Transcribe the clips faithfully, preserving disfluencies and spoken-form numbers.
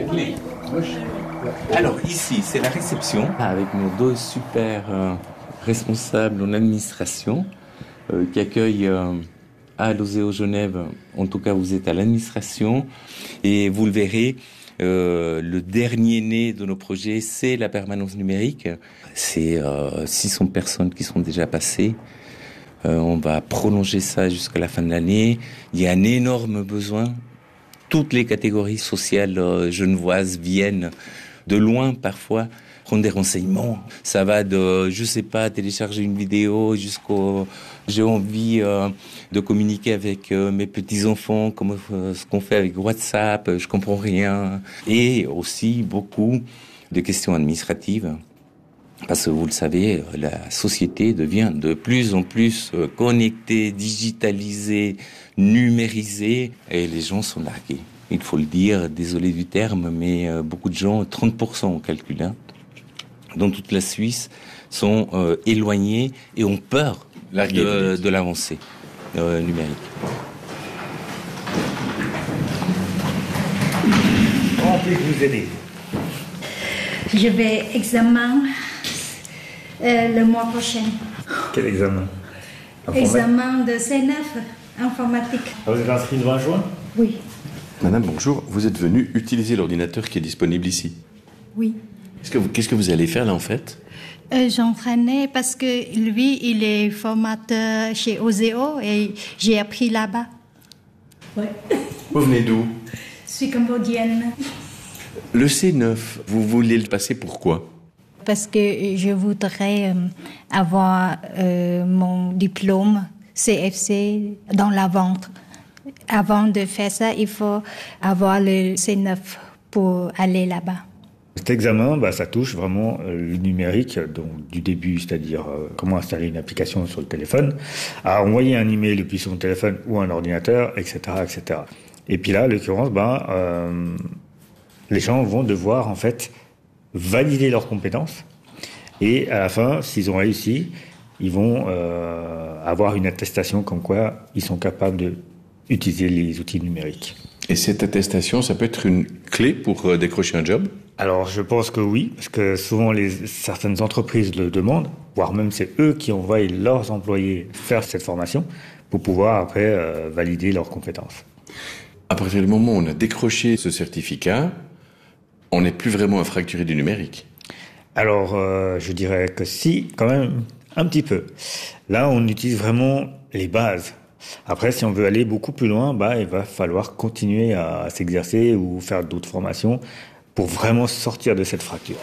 clé. Alors ici, c'est la réception. Avec nos deux super euh, responsables en administration euh, qui accueillent euh, à l'Oseo Genève. En tout cas, vous êtes à l'administration. Et vous le verrez, euh, le dernier né de nos projets, c'est la permanence numérique. C'est euh, six cents personnes qui sont déjà passées. Euh, on va prolonger ça jusqu'à la fin de l'année. Il y a un énorme besoin. Toutes les catégories sociales euh, genevoises viennent de loin parfois prendre des renseignements. Ça va de, je sais pas, télécharger une vidéo jusqu'au, j'ai envie euh, de communiquer avec euh, mes petits-enfants, comme euh, ce qu'on fait avec WhatsApp, je comprends rien. Et aussi beaucoup de questions administratives. Parce que vous le savez, la société devient de plus en plus connectée, digitalisée, numérisée, et les gens sont largués. Il faut le dire, désolé du terme, mais beaucoup de gens, trente pour cent on calcule, hein, dans toute la Suisse, sont euh, éloignés et ont peur de, de l'avancée euh, numérique. Comment puis-je vous aider? Je vais examiner euh, le mois prochain. Quel examen? Examen de C neuf, informatique. Ah, vous êtes inscrit le vingt juin? Oui. Madame, bonjour. Vous êtes venue utiliser l'ordinateur qui est disponible ici. Oui. Qu'est-ce que vous, qu'est-ce que vous allez faire là en fait? euh, J'entraînais parce que lui, il est formateur chez Oseo et j'ai appris là-bas. Oui. Vous venez d'où? Je suis cambodgienne. Le C neuf, vous voulez le passer pourquoi? Parce que je voudrais euh, avoir euh, mon diplôme C F C dans la vente. Avant de faire ça, il faut avoir le C neuf pour aller là-bas. Cet examen, bah, ça touche vraiment le numérique, donc du début, c'est-à-dire euh, comment installer une application sur le téléphone, à envoyer un email depuis son téléphone ou un ordinateur, et cetera, et cetera. Et puis là, en l'occurrence, bah, euh, les gens vont devoir en fait valider leurs compétences et à la fin, s'ils ont réussi, ils vont euh, avoir une attestation comme quoi ils sont capables de utiliser les outils numériques. Et cette attestation, ça peut être une clé pour euh, décrocher un job? Alors, je pense que oui, parce que souvent les, certaines entreprises le demandent, voire même c'est eux qui envoient leurs employés faire cette formation pour pouvoir après euh, valider leurs compétences. À partir du moment où on a décroché ce certificat, on n'est plus vraiment un fracturé du numérique. Alors, euh, je dirais que si, quand même, un petit peu. Là, on utilise vraiment les bases. Après, si on veut aller beaucoup plus loin, bah, il va falloir continuer à s'exercer ou faire d'autres formations pour vraiment sortir de cette fracture.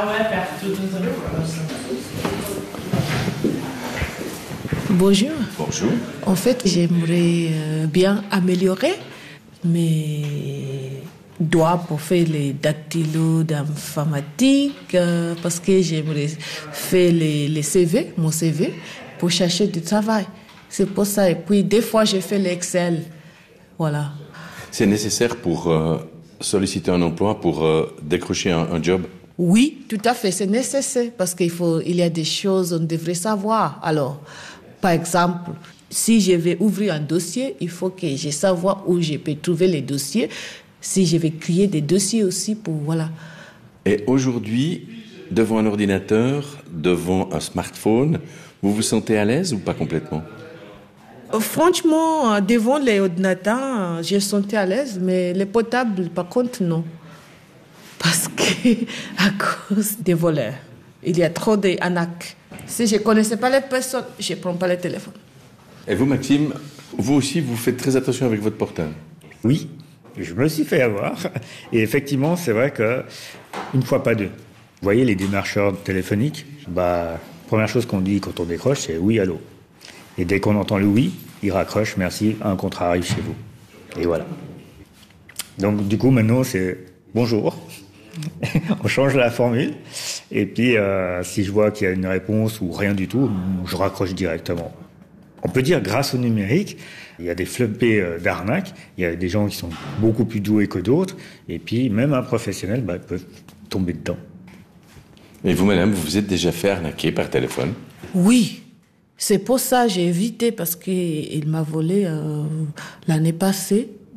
Bonjour. Bonjour. En fait, j'aimerais bien améliorer mes doigts pour faire les dactylos d'informatique euh, parce que j'aimerais faire les, les C V, mon C V, pour chercher du travail. C'est pour ça. Et puis, des fois, je fais l'Excel. Voilà. C'est nécessaire pour euh, solliciter un emploi, pour euh, décrocher un, un job? Oui, tout à fait. C'est nécessaire parce qu'il faut, il y a des choses qu'on devrait savoir. Alors, par exemple, si je vais ouvrir un dossier, il faut que je sache où je peux trouver les dossiers. Si je vais créer des dossiers aussi pour, voilà. Et aujourd'hui, devant un ordinateur, devant un smartphone, vous vous sentez à l'aise ou pas complètement? Franchement, devant les ordinateurs, je me sentais à l'aise, mais les portables, par contre, non. Parce que, à cause des voleurs, il y a trop d'arnaques. Si je ne connaissais pas les personnes, je ne prends pas le téléphone. Et vous, Maxime, vous aussi, vous faites très attention avec votre portable? Oui, je me suis fait avoir. Et effectivement, c'est vrai que une fois pas deux. Vous voyez, les démarcheurs téléphoniques, bah, première chose qu'on dit quand on décroche, c'est oui, allô. Et dès qu'on entend le oui, il raccroche, merci, un contrat arrive chez vous. Et voilà. Donc, du coup, maintenant, c'est bonjour. On change la formule. Et puis, euh, si je vois qu'il y a une réponse ou rien du tout, je raccroche directement. On peut dire, grâce au numérique, il y a des floppés d'arnaque, il y a des gens qui sont beaucoup plus doués que d'autres, et puis même un professionnel bah, peut tomber dedans. Et vous, madame, vous vous êtes déjà fait arnaquer par téléphone? Oui, c'est pour ça que j'ai évité, parce qu'il m'a volé euh, l'année passée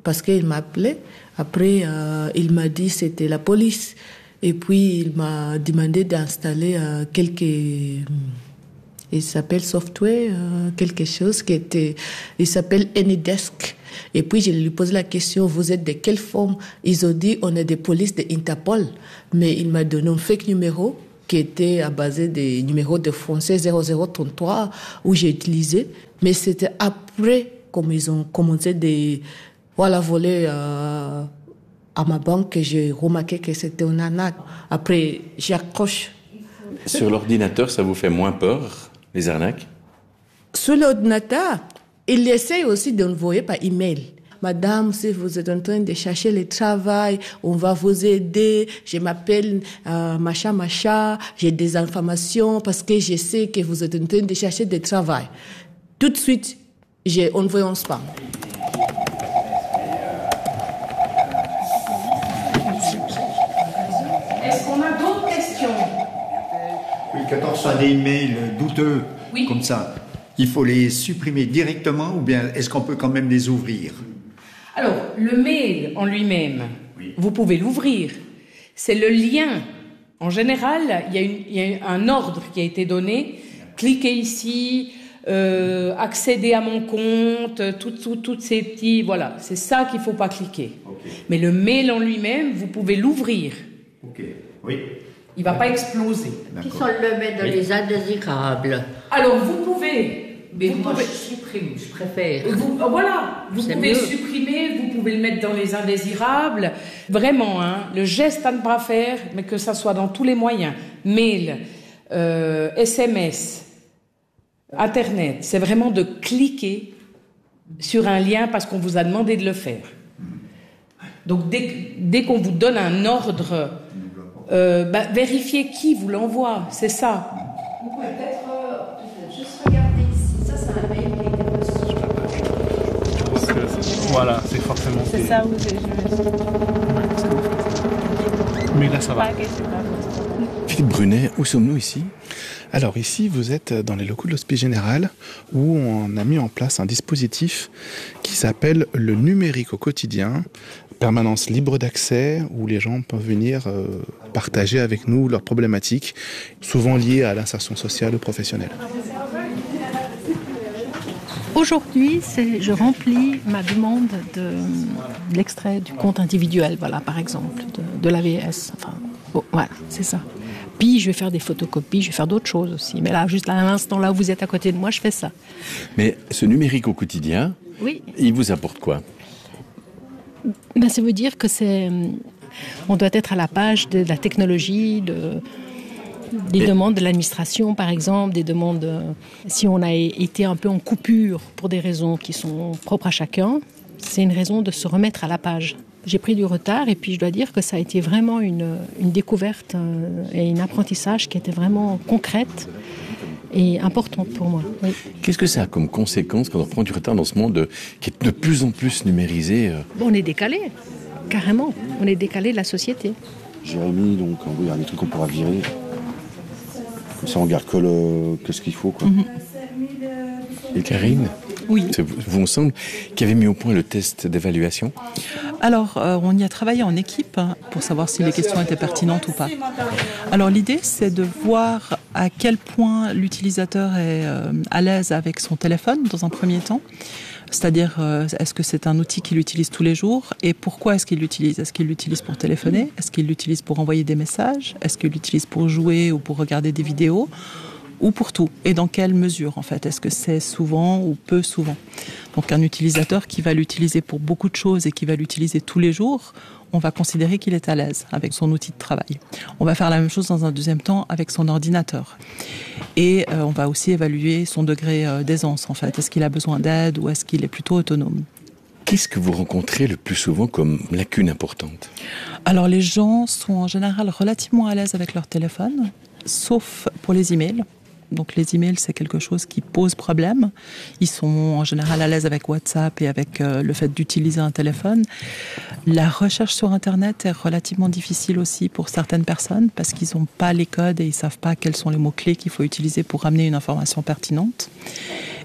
parce qu'il m'a appelé. Après, euh, il m'a dit que c'était la police. Et puis, il m'a demandé d'installer euh, quelques... Il s'appelle software, euh, quelque chose qui était... Il s'appelle AnyDesk. Et puis, je lui posé la question, vous êtes de quelle forme? Ils ont dit, on est des polices de Interpol. Mais il m'a donné un fake numéro qui était à base des numéros de français zéro zéro trente-trois où j'ai utilisé. Mais c'était après, comme ils ont commencé de voilà, voler euh, à ma banque, que j'ai remarqué que c'était une arnaque. Après, j'accroche. Sur l'ordinateur, ça vous fait moins peur, les arnaques? Sur l'ordinateur, il essaie aussi d'envoyer par email. Madame, si vous êtes en train de chercher le travail, on va vous aider. Je m'appelle euh, Macha Macha, j'ai des informations parce que je sais que vous êtes en train de chercher du travail. Tout de suite, j'ai envoyé un spam. Est-ce qu'on a d'autres questions? Oui, quand on reçoit des mails douteux oui. comme ça, il faut les supprimer directement ou bien est-ce qu'on peut quand même les ouvrir? Alors, le mail en lui-même, oui. vous pouvez l'ouvrir. C'est le lien. En général, il y a, une, il y a un ordre qui a été donné. Cliquez ici, euh, accédez à mon compte, toutes tout, tout ces petits... Voilà, c'est ça qu'il ne faut pas cliquer. Okay. Mais le mail en lui-même, vous pouvez l'ouvrir. Ok, oui. Il ne va pas exploser. Puis on le met dans oui. les indésirables. Alors, vous pouvez... Mais vous moi, pouvez... je supprime, je préfère. Vous, voilà, vous c'est pouvez mieux. le supprimer, vous pouvez le mettre dans les indésirables. Vraiment, hein, le geste à ne pas faire, mais que ça soit dans tous les moyens. Mail, euh, S M S, Internet, c'est vraiment de cliquer sur un lien parce qu'on vous a demandé de le faire. Donc, dès, dès qu'on vous donne un ordre, euh, bah, vérifiez qui vous l'envoie, c'est ça. Vous pouvez peut-être euh, juste regarder ici. Ça, c'est un mail qui a été reçu. Voilà, c'est forcément... C'est ça, vous avez... Mais là, ça va. Philippe Brunet, où sommes-nous ici? Alors ici, vous êtes dans les locaux de l'Hospice Général où on a mis en place un dispositif qui s'appelle le numérique au quotidien, permanence libre d'accès, où les gens peuvent venir euh, partager avec nous leurs problématiques, souvent liées à l'insertion sociale ou professionnelle. Aujourd'hui, c'est, je remplis ma demande de, de l'extrait du compte individuel, voilà, par exemple, de, de l'A V S. Enfin, bon, voilà, c'est ça. Puis je vais faire des photocopies, je vais faire d'autres choses aussi. Mais là, juste à l'instant là où vous êtes à côté de moi, je fais ça. Mais ce numérique au quotidien, oui. il vous apporte quoi? Ben, ça veut dire que c'est, on doit être à la page de la technologie, de, des Et... demandes de l'administration, par exemple, des demandes. Si on a été un peu en coupure pour des raisons qui sont propres à chacun, c'est une raison de se remettre à la page. J'ai pris du retard et puis je dois dire que ça a été vraiment une, une découverte et un apprentissage qui était vraiment concrète et importante pour moi. Oui. Qu'est-ce que ça a comme conséquence quand on prend du retard dans ce monde qui est de plus en plus numérisé? Bon, on est décalé, carrément. On est décalé de la société. Jérémy, donc oui, il y a des trucs qu'on pourra virer. Comme ça, on garde que, le, que ce qu'il faut, quoi. Mm-hmm. Et Karine? Oui. Vous me semble qui avait mis au point le test d'évaluation? Alors, euh, on y a travaillé en équipe hein, pour savoir si les questions étaient pertinentes ou pas. Alors, l'idée, c'est de voir à quel point l'utilisateur est euh, à l'aise avec son téléphone dans un premier temps. C'est-à-dire, euh, est-ce que c'est un outil qu'il utilise tous les jours et pourquoi est-ce qu'il l'utilise? Est-ce qu'il l'utilise pour téléphoner? Est-ce qu'il l'utilise pour envoyer des messages? Est-ce qu'il l'utilise pour jouer ou pour regarder des vidéos? Ou pour tout? Et dans quelle mesure, en fait? Est-ce que c'est souvent ou peu souvent? Donc, un utilisateur qui va l'utiliser pour beaucoup de choses et qui va l'utiliser tous les jours, on va considérer qu'il est à l'aise avec son outil de travail. On va faire la même chose dans un deuxième temps avec son ordinateur. Et euh, on va aussi évaluer son degré euh, d'aisance, en fait. Est-ce qu'il a besoin d'aide ou est-ce qu'il est plutôt autonome? Qu'est-ce que vous rencontrez le plus souvent comme lacune importante? Alors, les gens sont en général relativement à l'aise avec leur téléphone, sauf pour les emails. Donc les emails, c'est quelque chose qui pose problème. Ils sont en général à l'aise avec WhatsApp et avec euh, le fait d'utiliser un téléphone. La recherche sur Internet est relativement difficile aussi pour certaines personnes parce qu'ils n'ont pas les codes et ils ne savent pas quels sont les mots-clés qu'il faut utiliser pour ramener une information pertinente.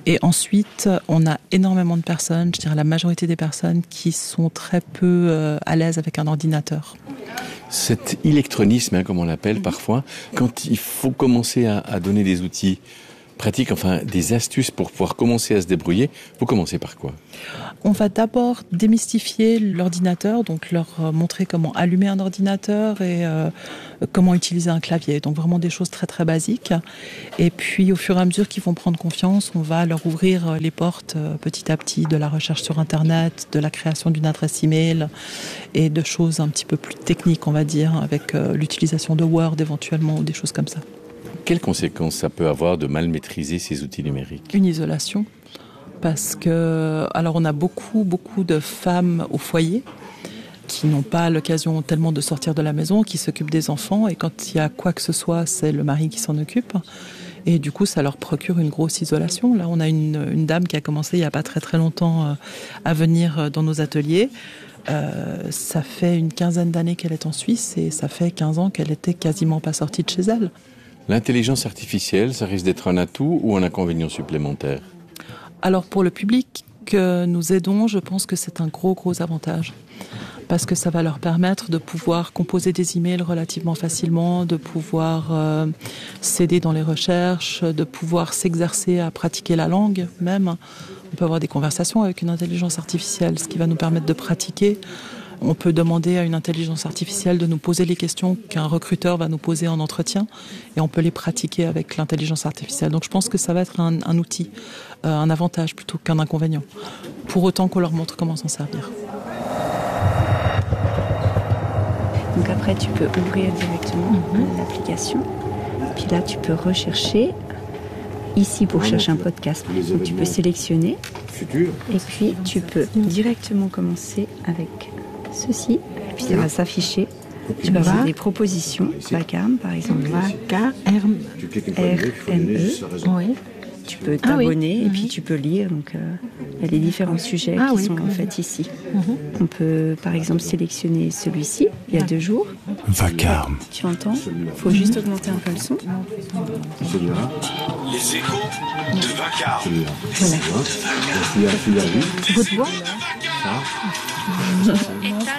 Et ensuite, on a énormément de personnes, je dirais la majorité des personnes, qui sont très peu euh, à l'aise avec un ordinateur. Cet électronisme, hein, comme on l'appelle parfois, quand il faut commencer à, à donner des outils pratiques, enfin des astuces pour pouvoir commencer à se débrouiller, vous commencez par quoi ? On va d'abord démystifier l'ordinateur, donc leur montrer comment allumer un ordinateur et euh, comment utiliser un clavier. Donc vraiment des choses très très basiques. Et puis au fur et à mesure qu'ils vont prendre confiance, on va leur ouvrir les portes euh, petit à petit de la recherche sur Internet, de la création d'une adresse email et de choses un petit peu plus techniques, on va dire, avec euh, l'utilisation de Word éventuellement ou des choses comme ça. Quelles conséquences ça peut avoir de mal maîtriser ces outils numériques ? Une isolation, parce que alors on a beaucoup beaucoup de femmes au foyer qui n'ont pas l'occasion tellement de sortir de la maison, qui s'occupent des enfants, et quand il y a quoi que ce soit, c'est le mari qui s'en occupe. Et du coup, ça leur procure une grosse isolation. Là, on a une, une dame qui a commencé il n'y a pas très très longtemps à venir dans nos ateliers. Euh, ça fait une quinzaine d'années qu'elle est en Suisse et ça fait quinze ans qu'elle était quasiment pas sortie de chez elle. L'intelligence artificielle, ça risque d'être un atout ou un inconvénient supplémentaire ? Alors pour le public que nous aidons, je pense que c'est un gros gros avantage. Parce que ça va leur permettre de pouvoir composer des emails relativement facilement, de pouvoir euh, s'aider dans les recherches, de pouvoir s'exercer à pratiquer la langue même. On peut avoir des conversations avec une intelligence artificielle, ce qui va nous permettre de pratiquer. On peut demander à une intelligence artificielle de nous poser les questions qu'un recruteur va nous poser en entretien et on peut les pratiquer avec l'intelligence artificielle. Donc je pense que ça va être un, un outil, euh, un avantage plutôt qu'un inconvénient, pour autant qu'on leur montre comment s'en servir. Donc après tu peux ouvrir directement mm-hmm. l'application, puis là tu peux rechercher ici pour voilà, chercher un podcast. Donc tu peux sélectionner futur. Et puis tu peux directement commencer avec ceci, et puis ça va s'afficher. Tu vas avoir des propositions, Vacarme par exemple. Vacarme, R M E. Oui. Tu peux t'abonner ah oui. et puis tu peux lire. Donc, euh, il y a les différents sujets ah qui oui, sont en fait ici. Mm-hmm. On peut par exemple sélectionner celui-ci, il y a deux jours. Vacarme. Tu entends ? Il faut juste augmenter un peu le son. Celui-là. Les échos de Vacarme. Celui-là. Voilà. Celui-là. Votre voix ? Voilà.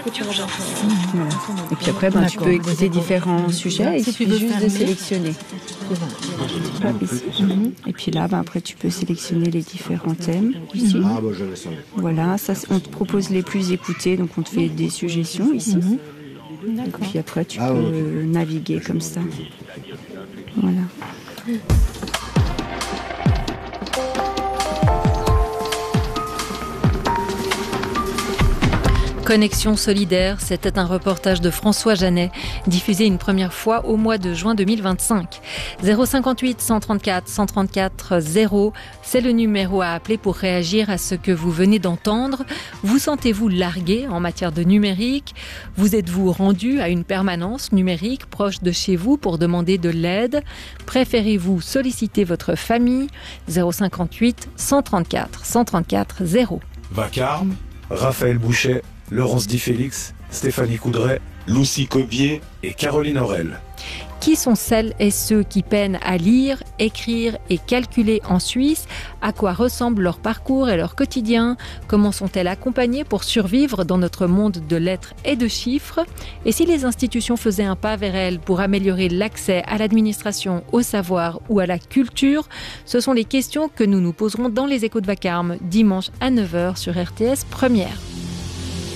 Et puis après, ben, tu peux écouter différents sujets. Il suffit juste de sélectionner. Ah, ici. Mm-hmm. Et puis là, ben, après, tu peux sélectionner les différents thèmes. Ici. Ah, bah, j'avais ça. Voilà, ça, on te propose les plus écoutés, donc on te fait des suggestions ici. Mm-hmm. Et puis après, tu ah, peux ouais. naviguer comme ça. Voilà. Connexion solidaire, c'était un reportage de François Janet, diffusé une première fois au mois de juin deux mille vingt-cinq. zéro cinquante-huit cent trente-quatre cent trente-quatre zéro, c'est le numéro à appeler pour réagir à ce que vous venez d'entendre. Vous sentez-vous largué en matière de numérique ? Vous êtes-vous rendu à une permanence numérique proche de chez vous pour demander de l'aide ? Préférez-vous solliciter votre famille ? zéro cinquante-huit cent trente-quatre cent trente-quatre zéro. Vacarme, Raphaël Bouchet, Laurence Di Félix, Stéphanie Coudray, Lucie Cobier et Caroline Aurel. Qui sont celles et ceux qui peinent à lire, écrire et calculer en Suisse ? À quoi ressemble leur parcours et leur quotidien ? Comment sont-elles accompagnées pour survivre dans notre monde de lettres et de chiffres ? Et si les institutions faisaient un pas vers elles pour améliorer l'accès à l'administration, au savoir ou à la culture ? Ce sont les questions que nous nous poserons dans les Échos de Vacarme, dimanche à neuf heures sur R T S Première.